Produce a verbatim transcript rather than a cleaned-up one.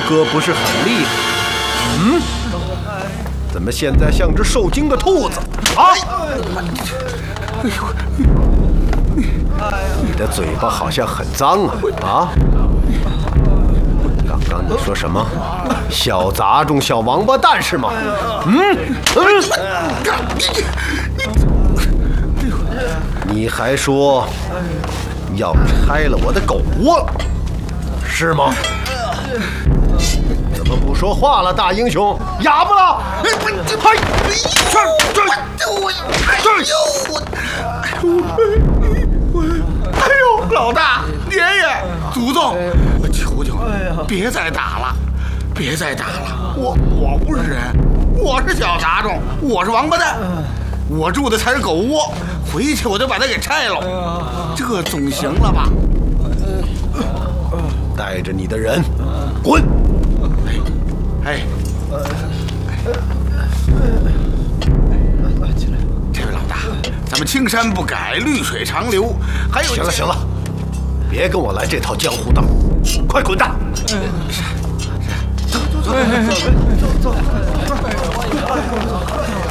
哥不是很厉害？嗯？怎么现在像只受惊的兔子？啊！你的嘴巴好像很脏啊！啊！刚刚你说什么？小杂种、小王八蛋是吗？嗯嗯。你还说要拆了我的狗窝，是吗？怎么不说话了，大英雄？哑巴了！嘿，这这我哎呦，老大、爷爷、祖宗，我求求你，别再打了，别再打了！我我不是人，我是小杂种，我是王八蛋，我住的才是狗窝，回去我就把它给拆了，这总行了吧？ 带着你的人滚！ 哎，这位老大，咱们青山不改，绿水长流，还有…… 行了行了，别跟我来这套江湖道，快滚蛋！ 走走走走走走走走。